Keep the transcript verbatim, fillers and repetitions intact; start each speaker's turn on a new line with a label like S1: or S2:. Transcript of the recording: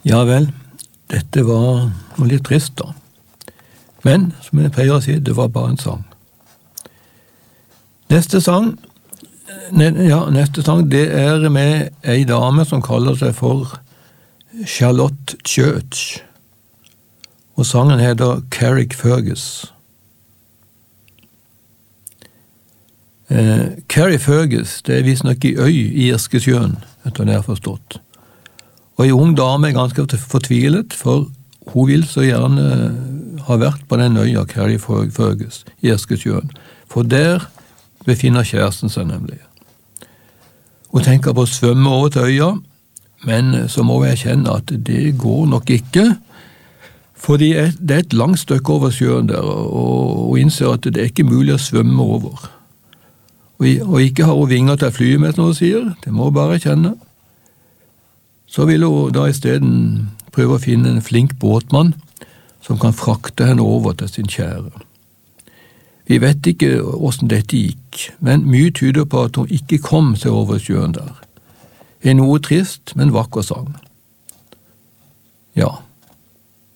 S1: Ja vel, dette var noe litt trist da. Men, som jeg pleier å si, det var bare en sang. Neste sang, ne, ja, neste sang, det er med ei dame som kaller seg for Charlotte Church. Og sangen heter Carrick Fergus. Eh, Carrick Fergus, det er visst nok i øy i Irskesjøen, etter det jeg har forstått. Og en ung dame er ganske fortvilet, for hun vil så gjerne ha vært på den øya Carrick Fergus i Irskesjøen. For der befinner kjæresten seg nemlig. Hun tenker på å svømme over til øya, men så må jeg kjenne at det går nok ikke, fordi det er et langt stykke over sjøen der, og hun innser at det er ikke mulig å svømme over. Og ikke har hun vinger til å fly med, som hun sier, det må hun bare kjenne. Så vil hun da i stedet prøve å finne en flink båtmann som kan frakte henne over til sin kjære. Vi vet ikke hvordan dette gikk, men mye tyder på at hun ikke kom seg over sjøen der. En noe trist, men vakker sang. Ja.